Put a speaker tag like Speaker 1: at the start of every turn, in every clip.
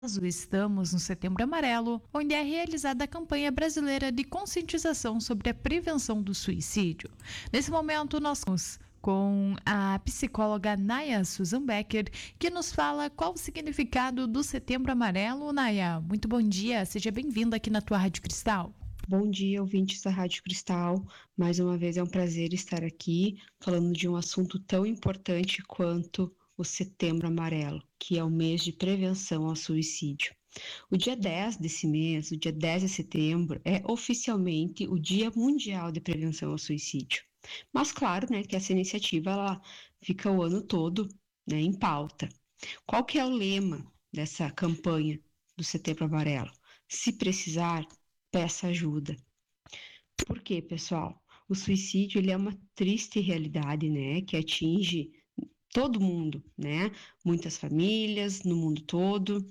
Speaker 1: Estamos no Setembro Amarelo, onde é realizada a campanha brasileira de conscientização sobre a prevenção do suicídio. Nesse momento, nós estamos com a psicóloga Naya Susan Becker, que nos fala qual o significado do Setembro Amarelo. Naya, muito bom dia, seja bem-vinda aqui na tua Rádio Cristal.
Speaker 2: Bom dia, ouvintes da Rádio Cristal. Mais uma vez é um prazer estar aqui falando de um assunto tão importante quanto o Setembro Amarelo, que é o mês de prevenção ao suicídio. O dia 10 desse mês, o dia 10 de setembro, é oficialmente o Dia Mundial de Prevenção ao Suicídio. Mas claro, né, que essa iniciativa ela fica o ano todo, né, em pauta. Qual que é o lema dessa campanha do Setembro Amarelo? Se precisar, peça ajuda. Por quê, pessoal? O suicídio ele é uma triste realidade, né, que atinge todo mundo, né? Muitas famílias no mundo todo.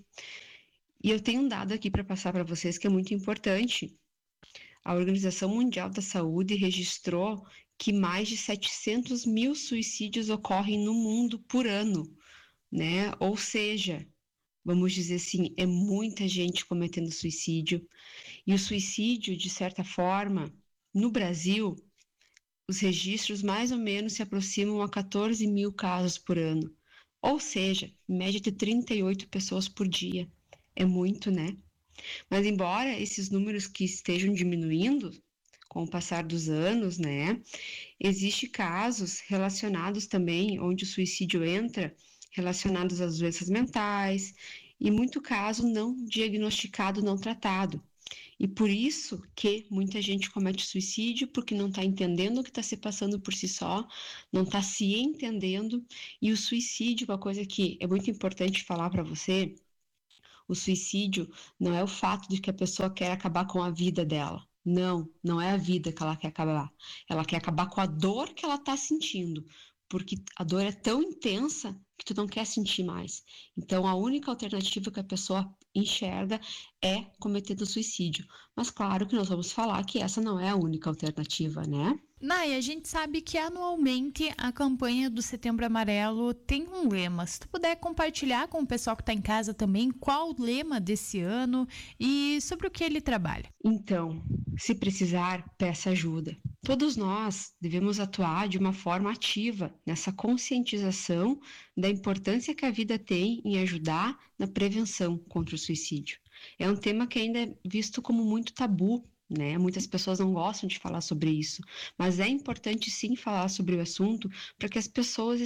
Speaker 2: E eu tenho um dado aqui para passar para vocês que é muito importante. A Organização Mundial da Saúde registrou que mais de 700 mil suicídios ocorrem no mundo por ano, né? Ou seja, vamos dizer assim, é muita gente cometendo suicídio. E o suicídio, de certa forma, no Brasil, os registros mais ou menos se aproximam a 14 mil casos por ano. Ou seja, média de 38 pessoas por dia. É muito, né? Mas embora esses números que estejam diminuindo com o passar dos anos, né, existe casos relacionados também onde o suicídio entra relacionados às doenças mentais e muito caso não diagnosticado, não tratado. E por isso que muita gente comete suicídio, porque não está entendendo o que está se passando por si só, não está se entendendo. E o suicídio, uma coisa que é muito importante falar para você, o suicídio não é o fato de que a pessoa quer acabar com a vida dela. Não, não é a vida que ela quer acabar. Ela quer acabar com a dor que ela está sentindo, porque a dor é tão intensa que tu não quer sentir mais. Então, a única alternativa que a pessoa enxerga é cometer o suicídio. Mas claro que nós vamos falar que essa não é a única alternativa, né?
Speaker 1: Naya, a gente sabe que anualmente a campanha do Setembro Amarelo tem um lema. Se tu puder compartilhar com o pessoal que está em casa também qual o lema desse ano e sobre o que ele trabalha.
Speaker 2: Então, se precisar, peça ajuda. Todos nós devemos atuar de uma forma ativa nessa conscientização da importância que a vida tem em ajudar na prevenção contra o suicídio. É um tema que ainda é visto como muito tabu, né? Muitas pessoas não gostam de falar sobre isso, mas é importante sim falar sobre o assunto para que as pessoas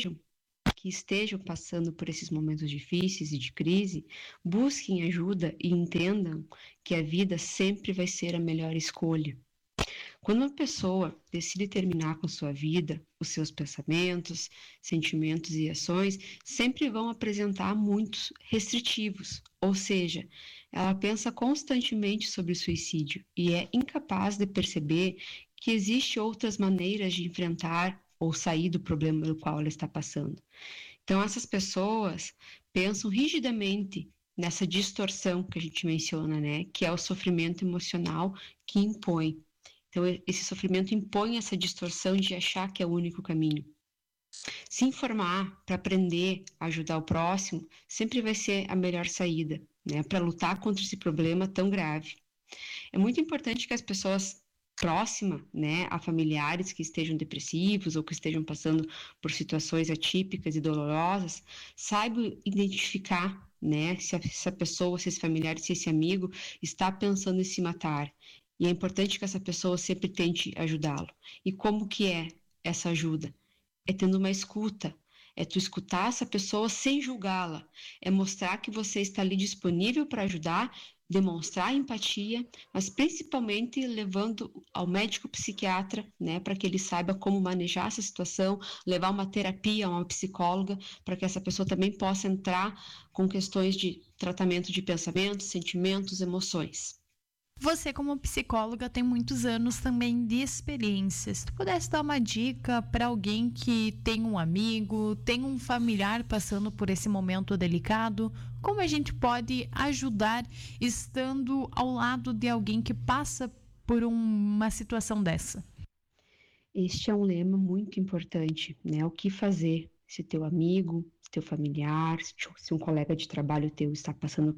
Speaker 2: que estejam passando por esses momentos difíceis e de crise, busquem ajuda e entendam que a vida sempre vai ser a melhor escolha. Quando uma pessoa decide terminar com sua vida, os seus pensamentos, sentimentos e ações sempre vão apresentar muitos restritivos, ou seja, ela pensa constantemente sobre o suicídio e é incapaz de perceber que existem outras maneiras de enfrentar ou sair do problema pelo qual ela está passando. Então, essas pessoas pensam rigidamente nessa distorção que a gente menciona, né, que é o sofrimento emocional que impõe. Então, esse sofrimento impõe essa distorção de achar que é o único caminho. Se informar para aprender a ajudar o próximo sempre vai ser a melhor saída, né, para lutar contra esse problema tão grave. É muito importante que as pessoas próximas, né, a familiares que estejam depressivos ou que estejam passando por situações atípicas e dolorosas, saibam identificar, né, se essa pessoa, se esse familiar, se esse amigo está pensando em se matar. E é importante que essa pessoa sempre tente ajudá-lo. E como que é essa ajuda? É tendo uma escuta, é tu escutar essa pessoa sem julgá-la, é mostrar que você está ali disponível para ajudar, demonstrar empatia, mas principalmente levando ao médico psiquiatra, né, para que ele saiba como manejar essa situação, levar uma terapia, uma psicóloga, para que essa pessoa também possa entrar com questões de tratamento de pensamentos, sentimentos, emoções.
Speaker 1: Você, como psicóloga, tem muitos anos também de experiência. Se tu pudesse dar uma dica para alguém que tem um amigo, tem um familiar passando por esse momento delicado, como a gente pode ajudar estando ao lado de alguém que passa por uma situação dessa?
Speaker 2: Este é um lema muito importante, né? O que fazer se teu amigo, teu familiar, se um colega de trabalho teu está passando